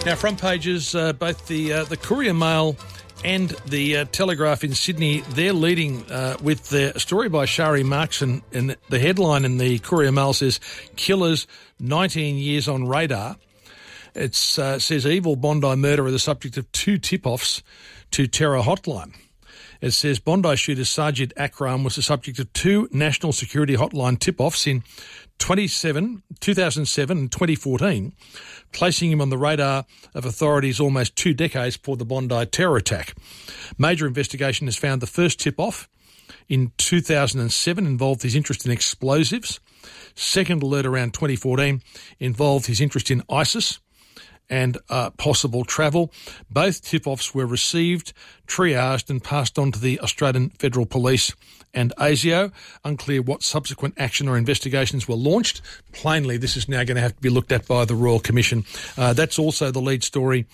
Now, front pages, both the Courier Mail and the Telegraph in Sydney, they're leading with the story by Shari Marks, and the headline in the Courier Mail says, "Killers 19 years on radar." It says, "Evil Bondi murderer the subject of 2 tip-offs to terror hotline." It says, "Bondi shooter Sajid Akram was the subject of 2 national security hotline tip-offs in 2007 and 2014, placing him on the radar of authorities almost 2 decades before the Bondi terror attack. Major investigation has found the first tip-off in 2007 involved his interest in explosives. Second alert around 2014 involved his interest in ISIS and possible travel. Both tip-offs were received, triaged and passed on to the Australian Federal Police and ASIO. Unclear what subsequent action or investigations were launched. Plainly, this is now going to have to be looked at by the Royal Commission." That's also the lead story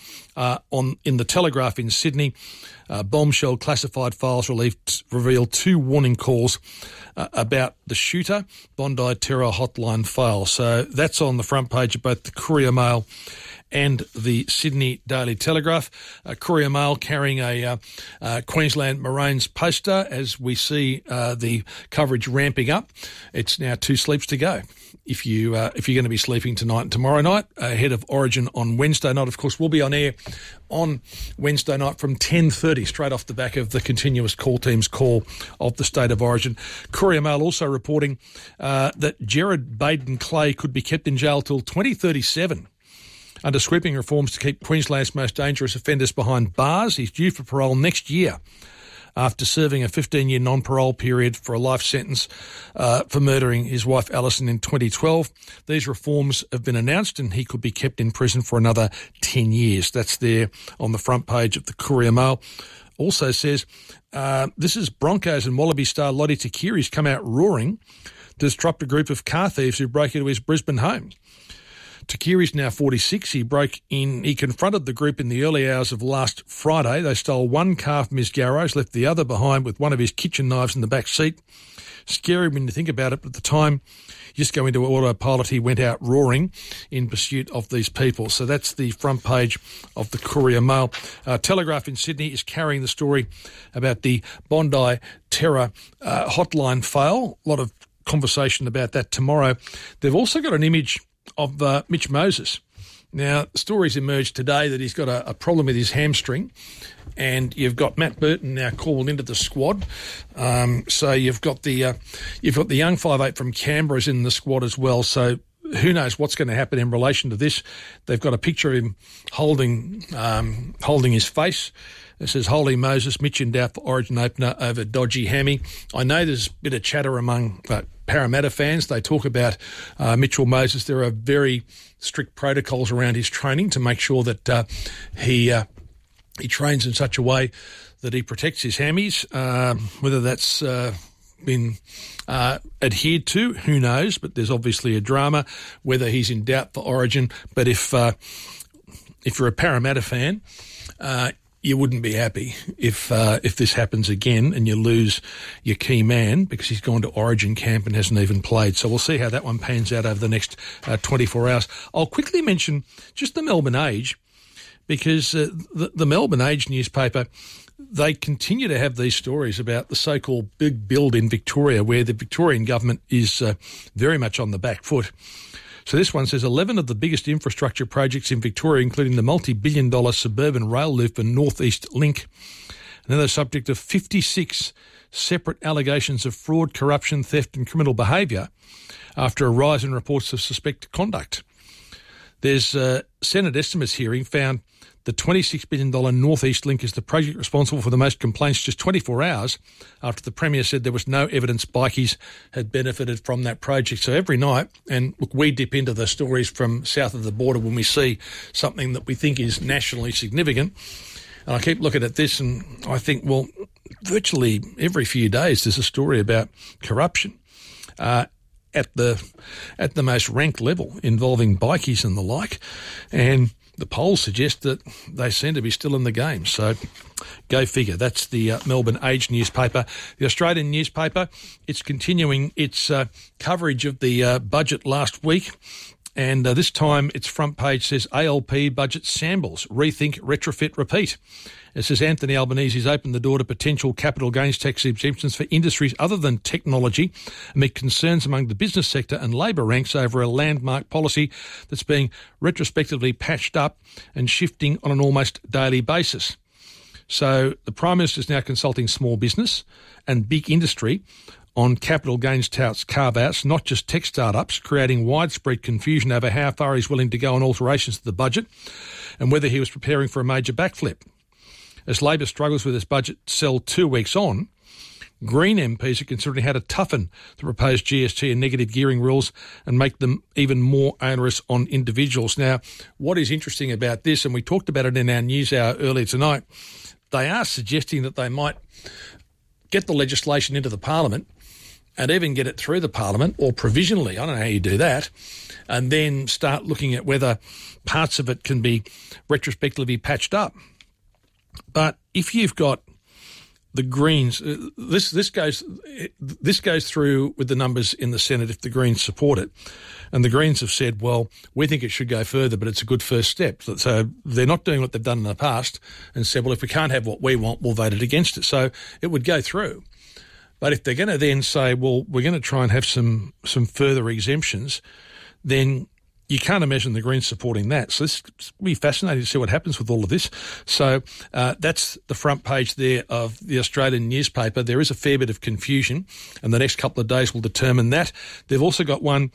in the Telegraph in Sydney. Bombshell classified files reveal 2 warning calls about the shooter. Bondi terror hotline fail. So that's on the front page of both the Courier Mail and the Sydney Daily Telegraph. Courier Mail carrying a Queensland Maroons poster as we see the coverage ramping up. It's now 2 sleeps to go. If you're going to be sleeping tonight and tomorrow night, ahead of Origin on Wednesday night. Of course, we'll be on air on Wednesday night from 10:30, straight off the back of the continuous call team's call of the State of Origin. Courier Mail also reporting that Gerard Baden-Clay could be kept in jail till 2037. Under sweeping reforms to keep Queensland's most dangerous offenders behind bars. He's due for parole next year after serving a 15-year non-parole period for a life sentence for murdering his wife Alison in 2012. These reforms have been announced and he could be kept in prison for another 10 years. That's there on the front page of the Courier Mail. Also says, this is Broncos and Wallaby star Lottie Takiri's come out roaring to disrupt a group of car thieves who broke into his Brisbane home. Takiri's now 46. He confronted the group in the early hours of last Friday. They stole 1 car from his garage, left the other behind with one of his kitchen knives in the back seat. Scary when you think about it, but at the time, you just go into autopilot, he went out roaring in pursuit of these people. So that's the front page of the Courier Mail. Telegraph in Sydney is carrying the story about the Bondi terror hotline fail. A lot of conversation about that tomorrow. They've also got an image of Mitch Moses. Now, stories emerged today that he's got a problem with his hamstring, and you've got Matt Burton now called into the squad. So you've got the young 5'8" from Canberra's in the squad as well. So who knows what's going to happen in relation to this? They've got a picture of him holding his face. It says, "Holy Moses, Mitch in doubt for Origin opener over dodgy hammy." I know there's a bit of chatter among Parramatta fans. They talk about Mitchell Moses. There are very strict protocols around his training to make sure that he trains in such a way that he protects his hammies. Whether that's been adhered to, who knows? But there's obviously a drama. Whether he's in doubt for Origin, but if you're a Parramatta fan, you wouldn't be happy if this happens again and you lose your key man because he's gone to Origin camp and hasn't even played. So we'll see how that one pans out over the next 24 hours. I'll quickly mention just the Melbourne Age, because the Melbourne Age newspaper, they continue to have these stories about the so-called big build in Victoria, where the Victorian government is very much on the back foot. So this one says 11 of the biggest infrastructure projects in Victoria, including the multi-billion-dollar suburban rail loop and North East Link, and they're subject of 56 separate allegations of fraud, corruption, theft and criminal behaviour after a rise in reports of suspected conduct. There's a Senate estimates hearing found the $26 billion North East Link is the project responsible for the most complaints just 24 hours after the Premier said there was no evidence bikies had benefited from that project. So every night, and look, we dip into the stories from south of the border when we see something that we think is nationally significant. And I keep looking at this and I think, well, virtually every few days there's a story about corruption at the most ranked level involving bikies and the like. And the polls suggest that they seem to be still in the game. So go figure. That's the Melbourne Age newspaper. The Australian newspaper, it's continuing its coverage of the budget last week. And this time its front page says ALP budget shambles, rethink, retrofit, repeat. It says Anthony Albanese's opened the door to potential capital gains tax exemptions for industries other than technology amid concerns among the business sector and Labor ranks over a landmark policy that's being retrospectively patched up and shifting on an almost daily basis. So the Prime Minister is now consulting small business and big industry on capital gains tax carve-outs, not just tech startups, creating widespread confusion over how far he's willing to go on alterations to the budget and whether he was preparing for a major backflip. As Labor struggles with its budget sell 2 weeks on, Green MPs are considering how to toughen the proposed GST and negative gearing rules and make them even more onerous on individuals. Now, what is interesting about this, and we talked about it in our news hour earlier tonight, they are suggesting that they might get the legislation into the Parliament and even get it through the Parliament, or provisionally, I don't know how you do that, and then start looking at whether parts of it can be retrospectively patched up. But if you've got the Greens, this goes through with the numbers in the Senate if the Greens support it, and the Greens have said, well, we think it should go further, but it's a good first step. So they're not doing what they've done in the past and said, well, if we can't have what we want, we'll vote it against it. So it would go through. But if they're going to then say, well, we're going to try and have some further exemptions, then you can't imagine the Greens supporting that. So this will be fascinating to see what happens with all of this. So that's the front page there of the Australian newspaper. There is a fair bit of confusion, and the next couple of days will determine that. They've also got one,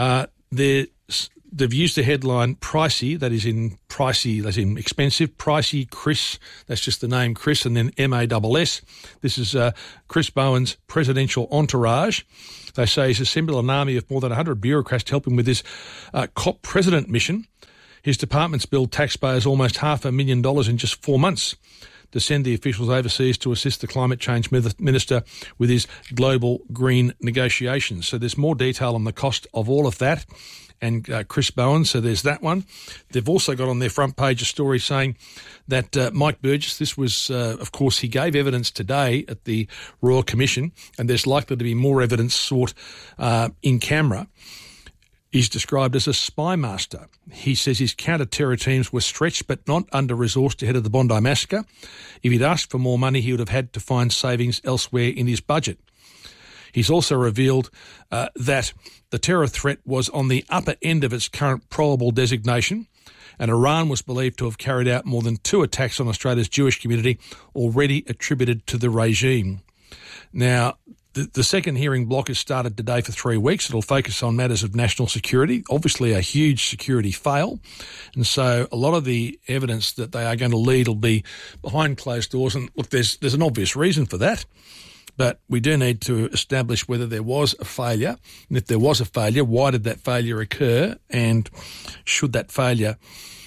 they've used the headline pricey, that is in pricey, that's in expensive, pricey Chris, that's just the name Chris, and then MASS. This is Chris Bowen's presidential entourage. They say he's assembled an army of more than 100 bureaucrats to help him with his COP president mission. His department's billed taxpayers almost $500,000 in just 4 months to send the officials overseas to assist the climate change minister with his global green negotiations. So there's more detail on the cost of all of that and Chris Bowen, so there's that one. They've also got on their front page a story saying that Mike Burgess, this was, of course, he gave evidence today at the Royal Commission, and there's likely to be more evidence sought in camera. He's described as a spy master. He says his counter-terror teams were stretched but not under-resourced ahead of the Bondi massacre. If he'd asked for more money, he would have had to find savings elsewhere in his budget. He's also revealed that the terror threat was on the upper end of its current probable designation, and Iran was believed to have carried out more than 2 attacks on Australia's Jewish community already attributed to the regime. Now, the second hearing block has started today for 3 weeks. It'll focus on matters of national security, obviously a huge security fail. And so a lot of the evidence that they are going to lead will be behind closed doors. And look, there's an obvious reason for that. But we do need to establish whether there was a failure. And if there was a failure, why did that failure occur? And should that failure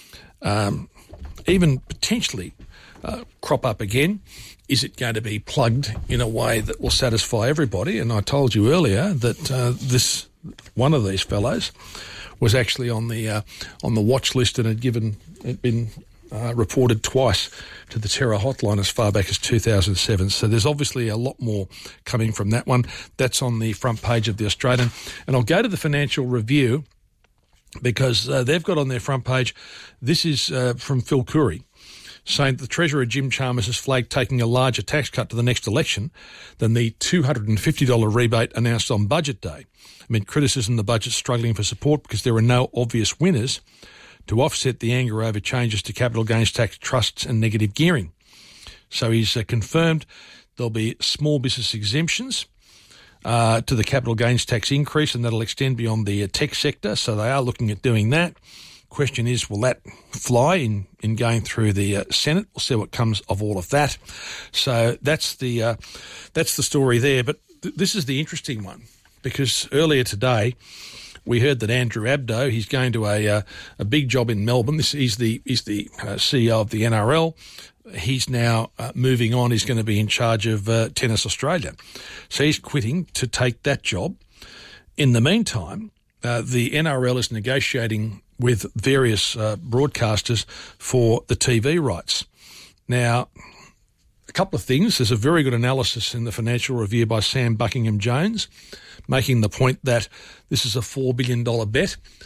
even potentially crop up again, is it going to be plugged in a way that will satisfy everybody? And I told you earlier that one of these fellows was actually on the watch list and had been reported twice to the terror hotline as far back as 2007. So there's obviously a lot more coming from that one. That's on the front page of the Australian. And I'll go to the Financial Review because they've got on their front page, this is from Phil Curry, saying that the Treasurer Jim Chalmers has flagged taking a larger tax cut to the next election than the $250 rebate announced on Budget Day. Amid criticism the budget's struggling for support because there are no obvious winners to offset the anger over changes to capital gains tax, trusts and negative gearing. So he's confirmed there'll be small business exemptions to the capital gains tax increase, and that'll extend beyond the tech sector. So they are looking at doing that. Question is, will that fly in going through the Senate? We'll see what comes of all of that. So that's the story there. But this is the interesting one, because earlier today we heard that Andrew Abdo, he's going to a big job in Melbourne. He's the CEO of the NRL. He's now moving on. He's going to be in charge of Tennis Australia. So he's quitting to take that job. In the meantime, the NRL is negotiating with various broadcasters for the TV rights. Now, a couple of things. There's a very good analysis in the Financial Review by Sam Buckingham-Jones, making the point that this is a $4 billion bet.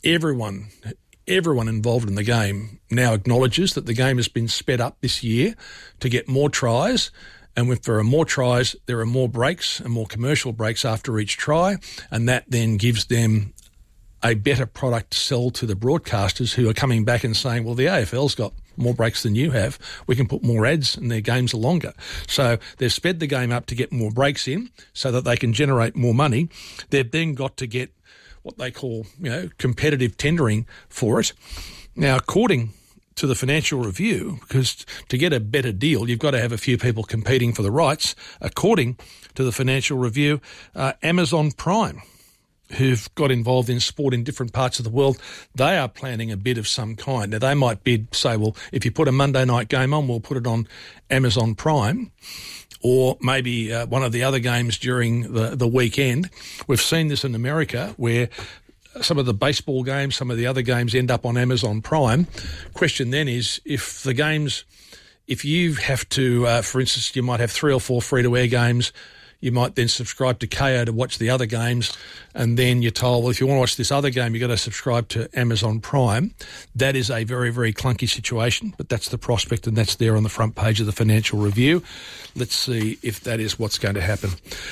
everyone involved in the game now acknowledges that the game has been sped up this year to get more tries. And if there are more tries, there are more breaks and more commercial breaks after each try. And that then gives them a better product to sell to the broadcasters who are coming back and saying, well, the AFL's got more breaks than you have. We can put more ads and their games are longer. So they've sped the game up to get more breaks in so that they can generate more money. They've then got to get what they call, competitive tendering for it. Now, according to the Financial Review, because to get a better deal, you've got to have a few people competing for the rights. According to the Financial Review, Amazon Prime, who've got involved in sport in different parts of the world, they are planning a bid of some kind. Now, they might say, well, if you put a Monday night game on, we'll put it on Amazon Prime, or maybe one of the other games during the weekend. We've seen this in America where some of the baseball games, some of the other games end up on Amazon Prime. Question then is if you have to, for instance, you might have 3 or 4 free-to-air games, you might then subscribe to Kayo to watch the other games, and then you're told, well, if you want to watch this other game, you've got to subscribe to Amazon Prime. That is a very, very clunky situation, but that's the prospect, and that's there on the front page of the Financial Review. Let's see if that is what's going to happen.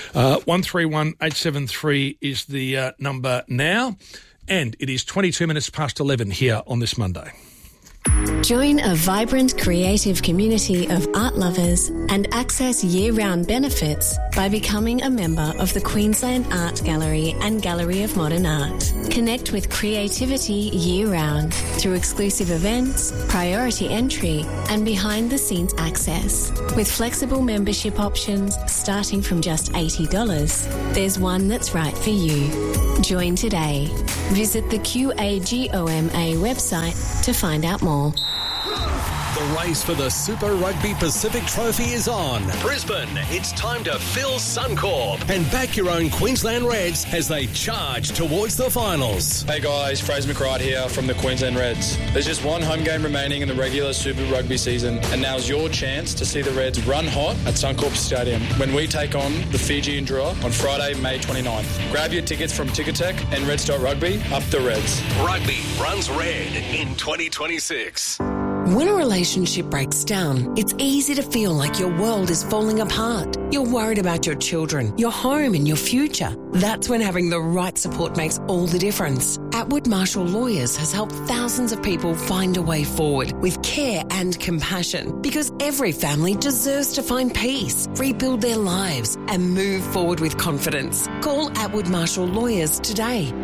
131873 is the number now, and it is 22 minutes past 11 here on this Monday. Join a vibrant creative community of art lovers and access year-round benefits by becoming a member of the Queensland Art Gallery and Gallery of Modern Art. Connect with creativity year-round through exclusive events, priority entry and behind-the-scenes access. With flexible membership options starting from just $80, there's one that's right for you. Join today. Visit the QAGOMA website to find out more. The race for the Super Rugby Pacific Trophy is on. Brisbane, it's time to fill Suncorp and back your own Queensland Reds as they charge towards the finals. Hey guys, Fraser McRae here from the Queensland Reds. There's just one home game remaining in the regular Super Rugby season, and now's your chance to see the Reds run hot at Suncorp Stadium when we take on the Fijian Drua on Friday, May 29th. Grab your tickets from Ticketek and Reds.Rugby. Up the Reds. Rugby runs red in 2026. When a relationship breaks down, it's easy to feel like your world is falling apart. You're worried about your children, your home and your future. That's when having the right support makes all the difference. Atwood Marshall Lawyers has helped thousands of people find a way forward with care and compassion, because every family deserves to find peace, rebuild their lives and move forward with confidence. Call Atwood Marshall Lawyers today,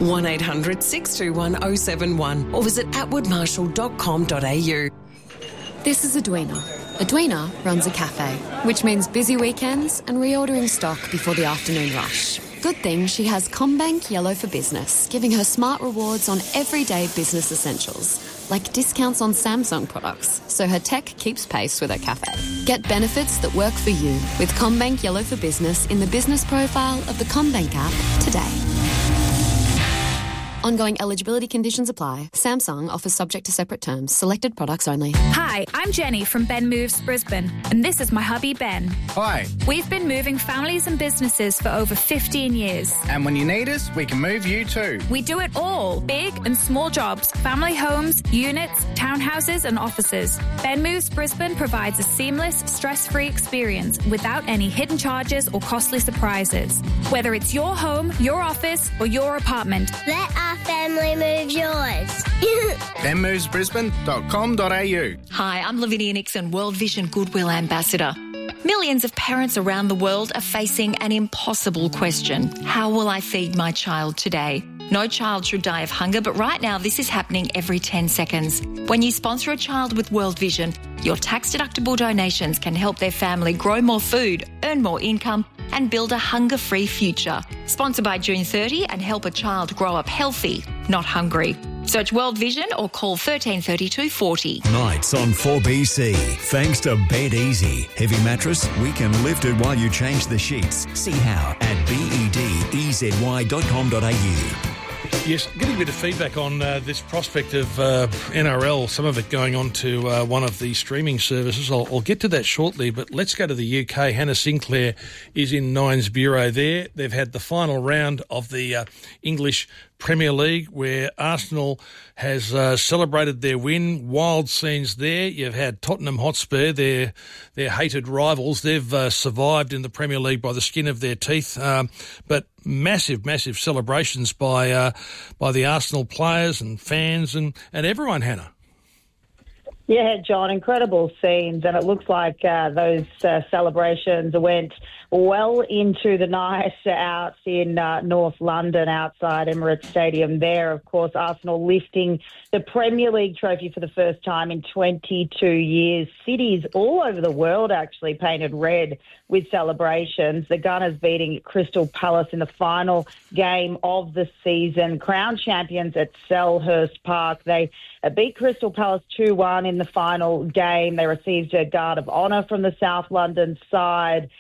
1-800-621-071 or visit atwoodmarshall.com.au. This is Edwina. Edwina runs a cafe, which means busy weekends and reordering stock before the afternoon rush. Good thing she has CommBank Yellow for Business, giving her smart rewards on everyday business essentials, like discounts on Samsung products, so her tech keeps pace with her cafe. Get benefits that work for you with CommBank Yellow for Business in the business profile of the CommBank app today. Ongoing eligibility conditions apply. Samsung offers subject to separate terms. Selected products only. Hi, I'm Jenny from Ben Moves Brisbane, and this is my hubby Ben. Hi. We've been moving families and businesses for over 15 years. And when you need us, we can move you too. We do it all. Big and small jobs, family homes, units, townhouses and offices. Ben Moves Brisbane provides a seamless, stress-free experience without any hidden charges or costly surprises. Whether it's your home, your office or your apartment. Let our family move yours. benmovesbrisbane.com.au. Hi, I'm Lavinia Nixon, World Vision Goodwill Ambassador. Millions of parents around the world are facing an impossible question. How will I feed my child today? No child should die of hunger, but right now this is happening every 10 seconds. When you sponsor a child with World Vision, your tax-deductible donations can help their family grow more food, earn more income, and build a hunger-free future. Sponsor by June 30 and help a child grow up healthy, not hungry. Search World Vision or call 1332 40. Nights on 4BC. Thanks to Bed Easy. Heavy mattress, we can lift it while you change the sheets. See how at bedezy.com.au. Yes, getting a bit of feedback on this prospect of NRL, some of it going on to one of the streaming services. I'll get to that shortly, but let's go to the UK. Hannah Sinclair is in Nine's Bureau there. They've had the final round of the English Premier League, where Arsenal has celebrated their win. Wild scenes there. You've had Tottenham Hotspur, their hated rivals. They've survived in the Premier League by the skin of their teeth. But massive celebrations by the Arsenal players and fans and everyone, Hannah. Yeah, John, incredible scenes, and it looks like those celebrations went well into the night out in North London outside Emirates Stadium there. Of course, Arsenal lifting the Premier League trophy for the first time in 22 years. Cities all over the world actually painted red with celebrations. The Gunners beating Crystal Palace in the final game of the season. Crown champions at Selhurst Park. They beat Crystal Palace 2-1 in the final game. They received a guard of honour from the South London side.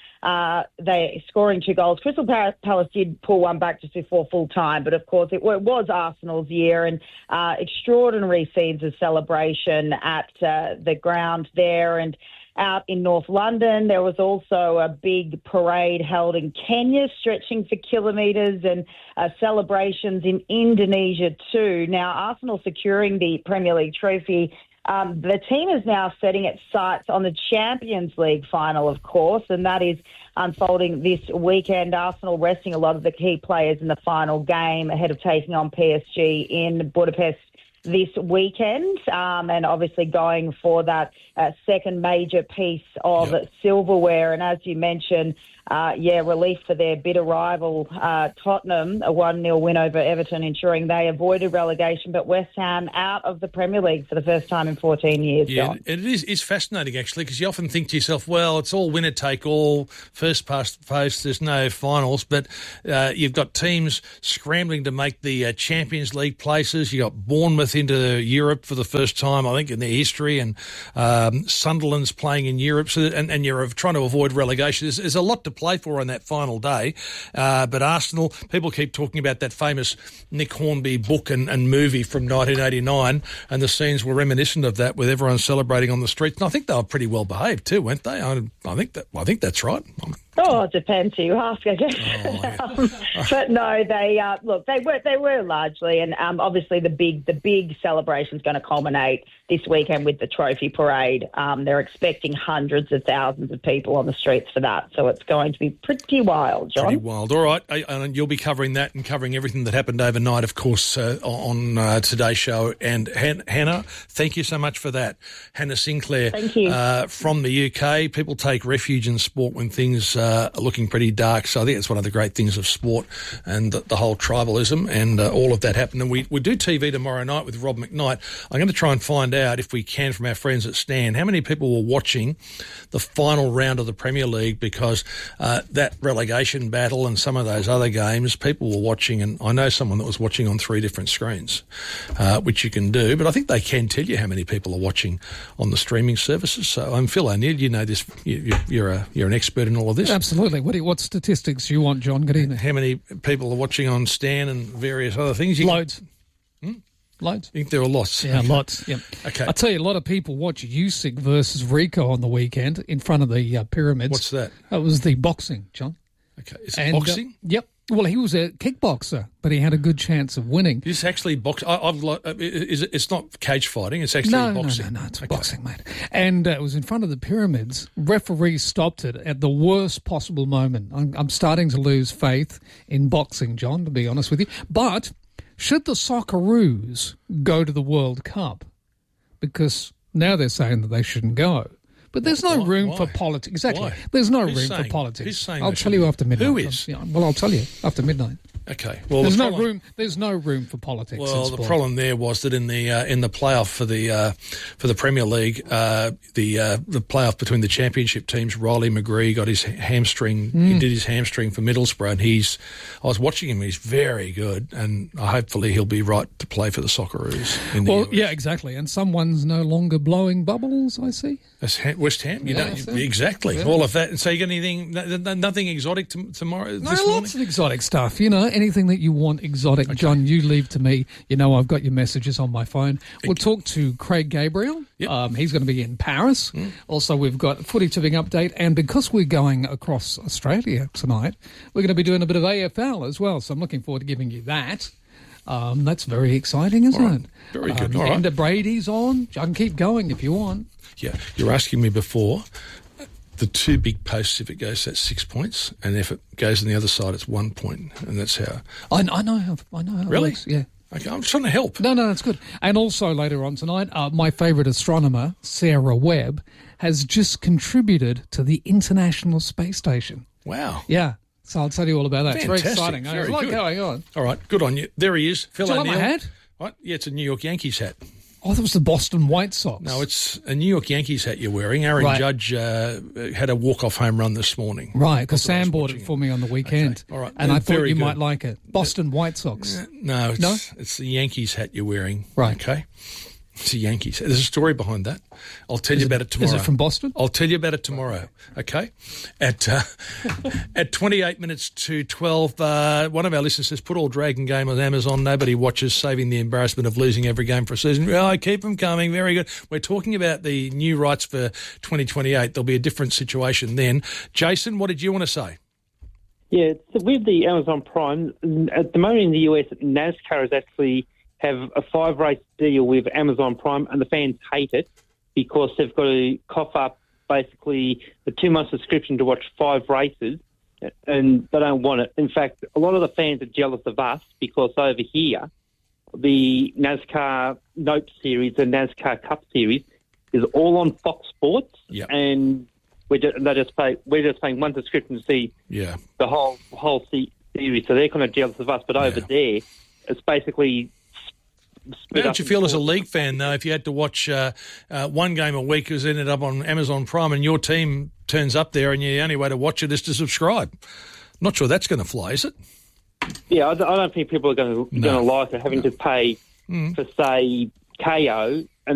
They scoring 2 goals. Crystal Palace did pull one back just before full time, but of course it was Arsenal's year, and extraordinary scenes of celebration at the ground there. And out in North London, there was also a big parade held in Kenya, stretching for kilometres, and celebrations in Indonesia too. Now, Arsenal securing the Premier League trophy. The team is now setting its sights on the Champions League final, of course, and that is unfolding this weekend. Arsenal resting a lot of the key players in the final game ahead of taking on PSG in Budapest this weekend, and obviously going for that second major piece of silverware. And as you mentioned, relief for their bitter rival Tottenham, a 1-0 win over Everton, ensuring they avoided relegation. But West Ham out of the Premier League for the first time in 14 years. Yeah, John. it's fascinating actually, because you often think to yourself, well, it's all winner take all, first past the post, there's no finals, but you've got teams scrambling to make the Champions League places. You got Bournemouth into Europe for the first time, I think, in their history, and Sunderland's playing in Europe, so and you're trying to avoid relegation. There's a lot to play for on that final day, but Arsenal, people keep talking about that famous Nick Hornby book and movie from 1989, and the scenes were reminiscent of that, with everyone celebrating on the streets. And I think they were pretty well behaved too, weren't they? I think that's right. Oh, it depends who you ask, I guess. But no, they were largely, and obviously the big celebration is going to culminate this weekend with the trophy parade. They're expecting hundreds of thousands of people on the streets for that, so it's going to be pretty wild, John. Pretty wild. All right, and you'll be covering that and covering everything that happened overnight, of course, on today's show. And Hannah, thank you so much for that. Hannah Sinclair, thank you. From the UK. People take refuge in sport when things are looking pretty dark, so I think it's one of the great things of sport, and the whole tribalism and all of that happened. And we do TV tomorrow night with Rob McKnight. I'm going to try and find out, if we can, from our friends at Stan, how many people were watching the final round of the Premier League, because that relegation battle and some of those other games, people were watching, and I know someone that was watching on 3 different screens, which you can do, but I think they can tell you how many people are watching on the streaming services. So I'm Phil O'Neill, you know this, you're an expert in all of this. Absolutely. What statistics do you want, John? Good evening. How many people are watching on Stan and various other things? Loads. Loads. I think there are lots. Yeah, lots. Yeah. Okay. I tell you, a lot of people watch Usyk versus Rico on the weekend in front of the pyramids. What's that? It was the boxing, John. Okay. Is it boxing? Yep. Well, he was a kickboxer, but he had a good chance of winning. This actually box. It's not cage fighting. It's actually boxing. No, it's boxing, mate. And it was in front of the pyramids. Referee stopped it at the worst possible moment. I'm starting to lose faith in boxing, John, to be honest with you. But should the Socceroos go to the World Cup? Because now they're saying that they shouldn't go. But there's no room for politics. Exactly. Why? There's no room for politics. Who's saying I'll tell you after midnight. Who is? Well, I'll tell you after midnight. Okay. Well, there's no room for politics. Well, the problem there was that in the playoff for the Premier League, the playoff between the championship teams, Riley McGree got his hamstring. He did his hamstring for Middlesbrough, and I was watching him. He's very good, and hopefully he'll be right to play for the Socceroos. In the US. Yeah, exactly. And someone's no longer blowing bubbles, I see. That's West Ham. Exactly. Yeah. All of that. And so you got anything? Nothing exotic tomorrow? No, lots of exotic stuff. Anything that you want exotic, okay. John, you leave to me. I've got your messages on my phone. We'll talk to Craig Gabriel. Yep. He's going to be in Paris. Also, we've got footy tipping update. And because we're going across Australia tonight, we're going to be doing a bit of AFL as well. So I'm looking forward to giving you that. That's very exciting, isn't it? Very good. All and right. Brady's on. I can keep going if you want. Yeah, you're asking me before. The two big posts, if it goes, that's 6 points, and if it goes on the other side, it's 1 point, and that's how. I know how it Really? works, yeah. Okay, I'm trying to help. No, that's good. And also later on tonight, my favourite astronomer, Sarah Webb, has just contributed to the International Space Station. Wow. Yeah. So I'll tell you all about that. Fantastic. It's very exciting. Very There's a lot good. going on. All right, good on you. There he is, Phil Do you O'Neill. like my hat? What? Yeah, it's a New York Yankees hat. Oh, that was the Boston White Sox. No, it's a New York Yankees hat you're wearing. Aaron Right. Judge had a walk-off home run this morning. Right, because That's what I was Sam bought watching it for me on the weekend. Okay, all right. And I thought Very you good. might like it. Boston White Sox. No, No? it's the Yankees hat you're wearing. Right. Okay. It's a Yankees hat. There's a story behind that. I'll tell you about it tomorrow. Is it from Boston? I'll tell you about it tomorrow. Okay. At 28 minutes to 12, one of our listeners says, put all Dragon Game on Amazon. Nobody watches, saving the embarrassment of losing every game for a season. Well, keep them coming. Very good. We're talking about the new rights for 2028. There'll be a different situation then. Jason, what did you want to say? Yeah, so with the Amazon Prime, at the moment in the US, NASCAR has actually have a 5-race deal with Amazon Prime, and the fans hate it because they've got to cough up basically a 2-month subscription to watch 5 races, and they don't want it. In fact, a lot of the fans are jealous of us because over here, the NASCAR Note Series and NASCAR Cup Series is all on Fox Sports, and we're just paying one subscription to see the whole series. So they're kind of jealous of us. But over there, it's basically. How did you feel as a league fan, though, if you had to watch one game a week who's ended up on Amazon Prime and your team turns up there and the only way to watch it is to subscribe? Not sure that's going to fly, is it? Yeah, I don't think people are going to like it, having to pay for, say, KO